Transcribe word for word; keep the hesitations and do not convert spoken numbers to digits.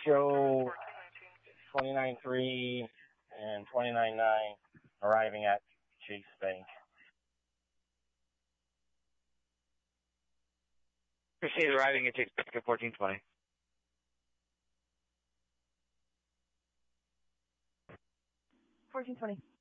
show twenty-nine three and twenty-nine nine arriving at Chase Bank. Christine is arriving at Chase Bank at fourteen twenty. fourteen twenty.